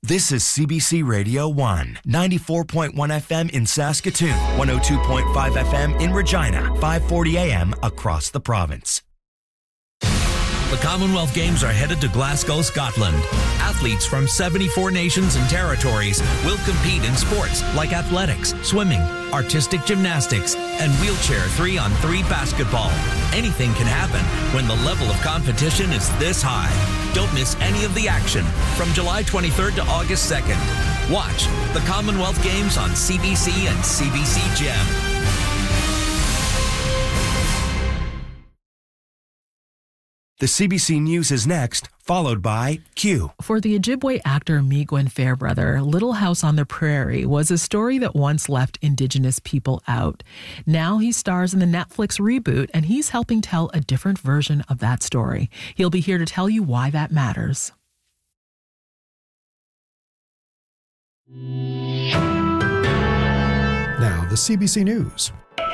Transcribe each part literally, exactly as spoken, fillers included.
This is C B C Radio one, ninety-four point one F M in Saskatoon, one oh two point five F M in Regina, five forty A M across the province. The Commonwealth Games are headed to Glasgow, Scotland. Athletes from seventy-four nations and territories will compete in sports like athletics, swimming, artistic gymnastics, and wheelchair three on three basketball. Anything can happen when the level of competition is this high. Don't miss any of the action from July twenty-third to August second. Watch the Commonwealth Games on C B C and C B C Gem. The C B C News is next, followed by Q. For the Ojibwe actor Migwen Fairbrother, Little House on the Prairie was a story that once left Indigenous people out. Now he stars in the Netflix reboot, and he's helping tell a different version of that story. He'll be here to tell you why that matters. Now, the C B C News.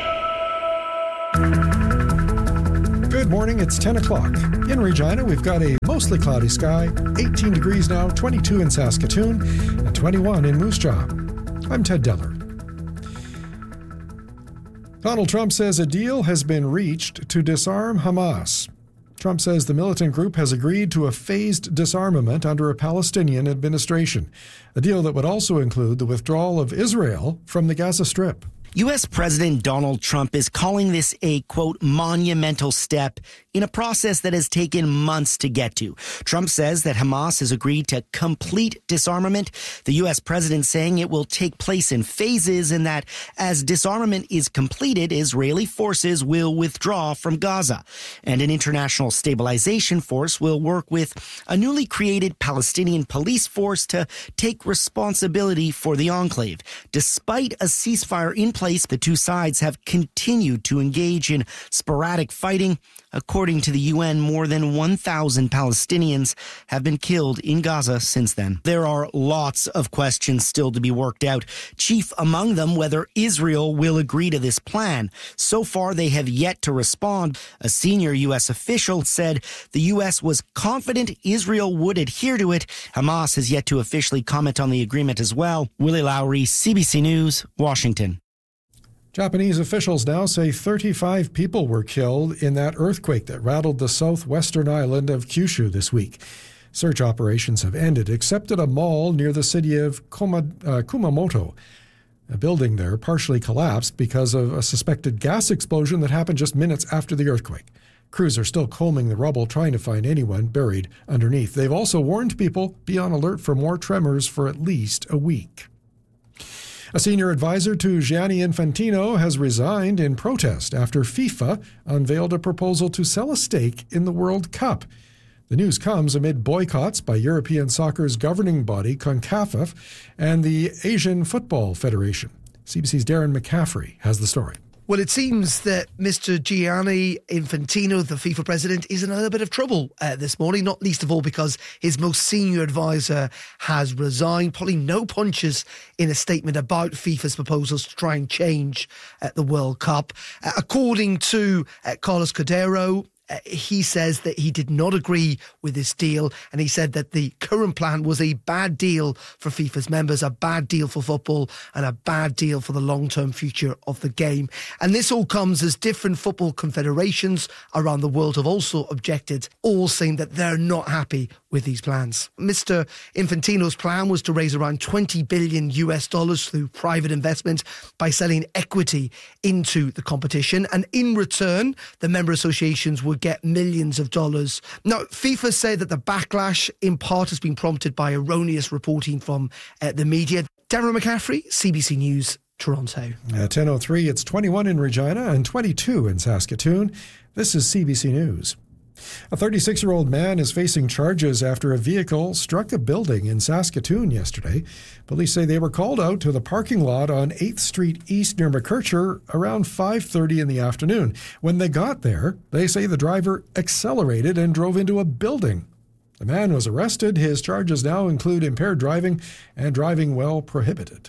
Good morning, it's ten o'clock. In Regina, we've got a mostly cloudy sky, eighteen degrees now, twenty-two in Saskatoon, and twenty-one in Moose Jaw. I'm Ted Deller. Donald Trump says a deal has been reached to disarm Hamas. Trump says the militant group has agreed to a phased disarmament under a Palestinian administration, a deal that would also include the withdrawal of Israel from the Gaza Strip. U S President Donald Trump is calling this a, quote, monumental step in a process that has taken months to get to. Trump says that Hamas has agreed to complete disarmament, the U S president saying it will take place in phases and that as disarmament is completed, Israeli forces will withdraw from Gaza. And an international stabilization force will work with a newly created Palestinian police force to take responsibility for the enclave. Despite a ceasefire in place, the two sides have continued to engage in sporadic fighting. According to the U N, more than one thousand Palestinians have been killed in Gaza since then. There are lots of questions still to be worked out, chief among them whether Israel will agree to this plan. So far, they have yet to respond. A senior U S official said the U S was confident Israel would adhere to it. Hamas has yet to officially comment on the agreement as well. Willie Lowry, C B C News, Washington. Japanese officials now say thirty-five people were killed in that earthquake that rattled the southwestern island of Kyushu this week. Search operations have ended, except at a mall near the city of Kuma, uh, Kumamoto. A building there partially collapsed because of a suspected gas explosion that happened just minutes after the earthquake. Crews are still combing the rubble, trying to find anyone buried underneath. They've also warned people be on alert for more tremors for at least a week. A senior advisor to Gianni Infantino has resigned in protest after FIFA unveiled a proposal to sell a stake in the World Cup. The news comes amid boycotts by European soccer's governing body, CONCACAF, and the Asian Football Federation. C B C's Darren McCaffrey has the story. Well, it seems that Mister Gianni Infantino, the FIFA president, is in a little bit of trouble uh, this morning, not least of all because his most senior advisor has resigned, pulling no punches in a statement about FIFA's proposals to try and change uh, the World Cup. Uh, according to uh, Carlos Cordero, Uh, he says that he did not agree with this deal, and he said that the current plan was a bad deal for FIFA's members, a bad deal for football, and a bad deal for the long-term future of the game. And this all comes as different football confederations around the world have also objected, all saying that they're not happy with these plans. Mister Infantino's plan was to raise around twenty billion U S dollars through private investment by selling equity into the competition, and in return, the member associations would get millions of dollars. Now, FIFA say that the backlash in part has been prompted by erroneous reporting from uh, the media. Darren McCaffrey, C B C News, Toronto. At ten oh three, it's twenty-one in Regina and twenty-two in Saskatoon. This is C B C News. A thirty-six-year-old man is facing charges after a vehicle struck a building in Saskatoon yesterday. Police say they were called out to the parking lot on eighth Street East near McKercher around five thirty in the afternoon. When they got there, they say the driver accelerated and drove into a building. The man was arrested. His charges now include impaired driving and driving while prohibited.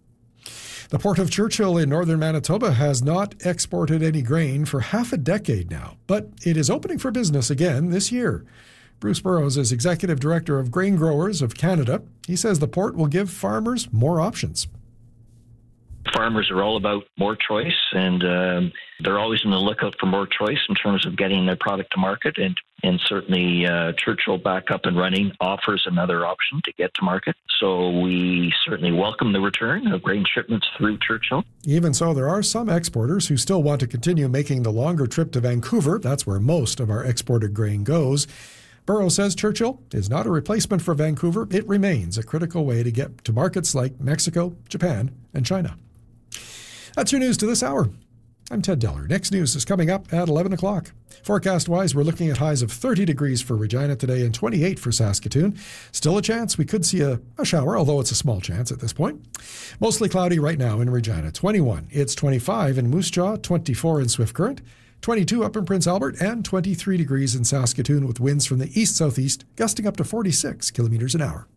The Port of Churchill in northern Manitoba has not exported any grain for half a decade now, but it is opening for business again this year. Bruce Burrows is Executive Director of Grain Growers of Canada. He says the port will give farmers more options. Farmers are all about more choice, and um, they're always on the lookout for more choice in terms of getting their product to market. And, and certainly uh, Churchill back up and running offers another option to get to market. So we certainly welcome the return of grain shipments through Churchill. Even so, there are some exporters who still want to continue making the longer trip to Vancouver. That's where most of our exported grain goes. Burrows says Churchill is not a replacement for Vancouver. It remains a critical way to get to markets like Mexico, Japan, and China. That's your news to this hour. I'm Ted Deller. Next news is coming up at eleven o'clock. Forecast-wise, we're looking at highs of thirty degrees for Regina today and twenty-eight for Saskatoon. Still a chance we could see a, a shower, although it's a small chance at this point. Mostly cloudy right now in Regina, twenty-one. It's twenty-five in Moose Jaw, twenty-four in Swift Current, twenty-two up in Prince Albert, and twenty-three degrees in Saskatoon with winds from the east-southeast gusting up to forty-six kilometers an hour.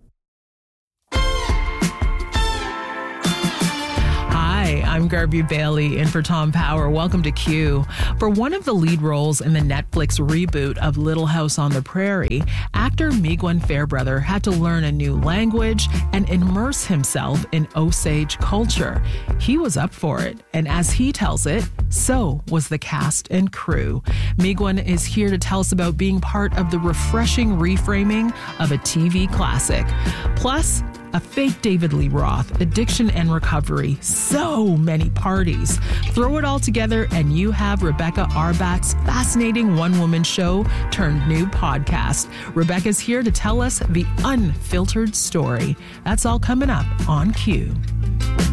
Hi, I'm Garby Bailey in for Tom Power. Welcome to Q. For one of the lead roles in the Netflix reboot of Little House on the Prairie, actor Miguel Fairbrother had to learn a new language and immerse himself in Osage culture. He was up for it, and as he tells it, so was the cast and crew. Miguel is here to tell us about being part of the refreshing reframing of a T V classic. Plus, a fake David Lee Roth, addiction and recovery, so many parties. Throw it all together and you have Rebecca Arbach's fascinating one-woman show turned new podcast. Rebecca's here to tell us the unfiltered story. That's all coming up on Q.